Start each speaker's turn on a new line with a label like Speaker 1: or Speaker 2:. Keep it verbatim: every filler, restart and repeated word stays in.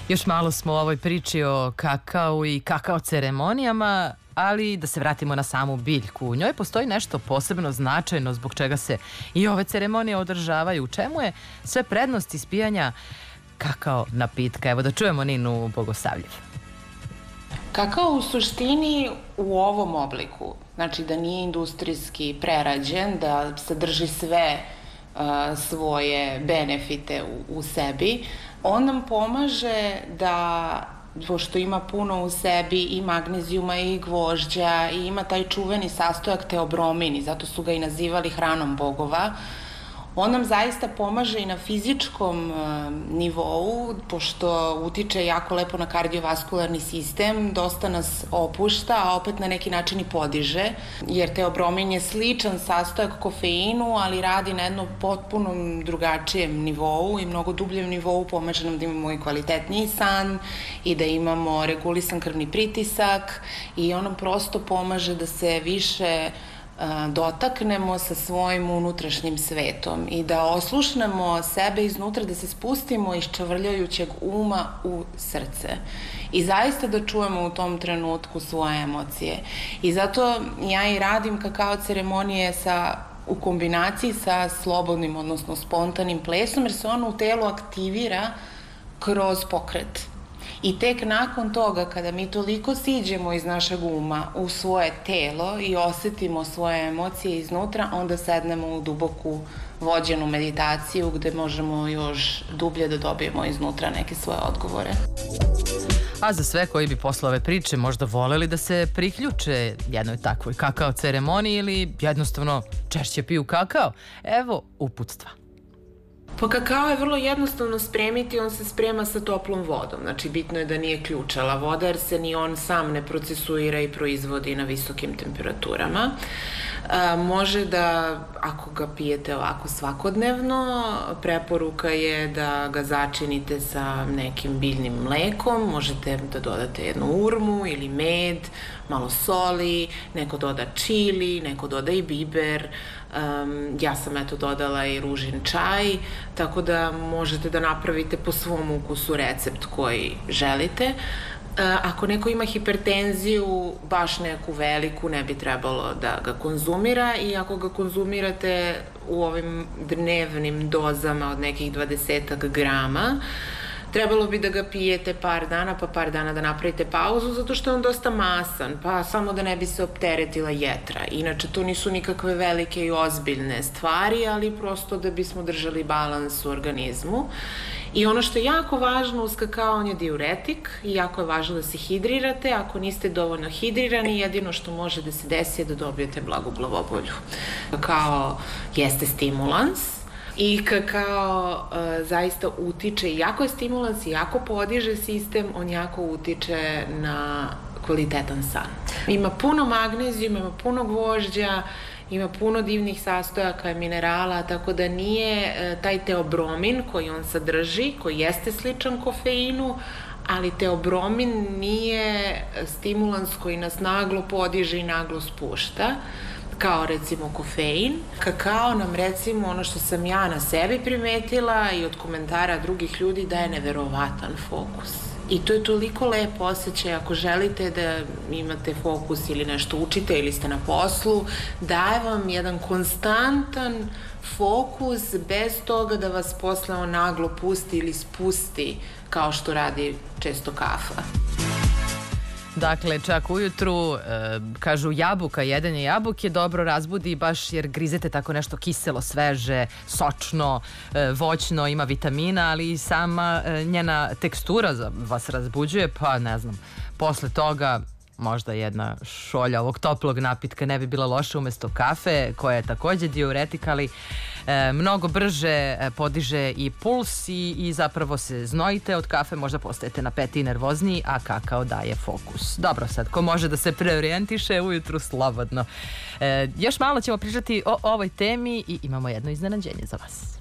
Speaker 1: Još malo smo u ovoj priči o kakao i kakao ceremonijama, ali da se vratimo na samu biljku. U njoj postoji nešto posebno značajno zbog čega se i ove ceremonije održavaju. U čemu je sve prednost ispijanja kakao napitka? Evo da čujemo Ninu Bogosavljev.
Speaker 2: Kakao u suštini u ovom obliku, znači da nije industrijski prerađen, da sadrži sve uh, svoje benefite u, u sebi, on nam pomaže da, pošto ima puno u sebi i magnezijuma i gvožđa i ima taj čuveni sastojak teobromin i zato su ga i nazivali hranom bogova, on nam zaista pomaže i na fizičkom nivou, pošto utiče jako lepo na kardiovaskularni sistem, dosta nas opušta, a opet na neki način i podiže, jer teobromin je sličan sastojak kofeinu, ali radi na jednom potpunom drugačijem nivou i mnogo dubljem nivou, pomaže nam da imamo i kvalitetniji san i da imamo regulisan krvni pritisak i on nam prosto pomaže da se više dotaknemo sa svojim unutrašnjim svetom i da oslušnemo sebe iznutra, da se spustimo iz čavrljajućeg uma u srce i zaista da čujemo u tom trenutku svoje emocije. I zato ja i radim kakao ceremonije sa u kombinaciji sa slobodnim, odnosno spontanim plesom, jer se ono u telu aktivira kroz pokret. I tek nakon toga, kada mi toliko siđemo iz našeg uma u svoje telo i osetimo svoje emocije iznutra, onda sednemo u duboku vođenu meditaciju gde možemo još dublje da dobijemo iznutra neke svoje odgovore.
Speaker 1: A za sve koji bi posle ove priče možda voleli da se priključe jednoj takvoj kakao ceremoniji ili jednostavno češće piju kakao, evo uputstva.
Speaker 2: Pa kakao je vrlo jednostavno spremiti, on se sprema sa toplom vodom, znači bitno je da nije ključala voda jer se ni on sam ne procesuira i proizvodi na visokim temperaturama. E, može da, ako ga pijete ovako svakodnevno, preporuka je da ga začinite sa nekim biljnim mlekom, možete da dodate jednu urmu ili med, malo soli, neko doda čili, neko doda i biber, um, ja sam eto dodala i ružin čaj, tako da možete da napravite po svom ukusu recept koji želite. Ako neko ima hipertenziju, baš neku veliku, ne bi trebalo da ga konzumira i ako ga konzumirate u ovim dnevnim dozama od nekih dvadesetak grama, trebalo bi da ga pijete par dana, pa par dana da napravite pauzu, zato što je on dosta masan, pa samo da ne bi se opteretila jetra. Inače, to nisu nikakve velike i ozbiljne stvari, ali prosto da bismo držali balans u organizmu. I ono što je jako važno uz kakao, on je diuretik i jako je važno da se hidrirate. Ako niste dovoljno hidrirani, jedino što može da se desi je da dobijete blagu glavobolju. Kakao jeste stimulans i kakao uh, zaista utiče, jako je stimulans i jako podiže sistem, on jako utiče na kvalitetan san. Ima puno magnezijuma, ima puno gvožđa, ima puno divnih sastojaka i minerala, tako da nije e, taj teobromin koji on sadrži, koji jeste sličan kofeinu, ali teobromin nije stimulans koji nas naglo podiže i naglo spušta, kao recimo kofein. Kakao nam recimo, ono što sam ja na sebi primetila i od komentara drugih ljudi, daje neverovatan fokus. I to je toliko lep osjećaj ako želite da imate fokus ili nešto učite ili ste na poslu, daje vam jedan konstantan fokus bez toga da vas posle on naglo pusti ili spusti kao što radi često kafa.
Speaker 1: Dakle, čak ujutru, e, kažu jabuka, jedenje jabuke dobro razbudi baš jer grizete tako nešto kiselo, sveže, sočno, e, voćno, ima vitamina, ali i sama e, njena tekstura vas razbuđuje, pa ne znam, posle toga možda jedna šolja ovog toplog napitka ne bi bila loša umesto kafe, koja je takođe diuretik, ali e, mnogo brže e, podiže i puls i, i zapravo se znojite od kafe, možda postajete napeti i nervozniji, a kakao daje fokus. Dobro, sad, ko može da se preorijentiše ujutru slobodno. E, još malo ćemo pričati o ovoj temi i imamo jedno iznenađenje za vas.